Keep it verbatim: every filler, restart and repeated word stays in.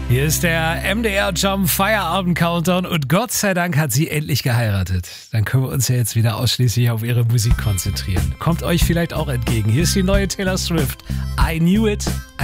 Hier ist der M D R Jump Feierabend Countdown und Gott sei Dank hat sie endlich geheiratet. Dann können wir uns ja jetzt wieder ausschließlich auf ihre Musik konzentrieren. Kommt euch vielleicht auch entgegen. Hier ist die neue Taylor Swift. I knew it,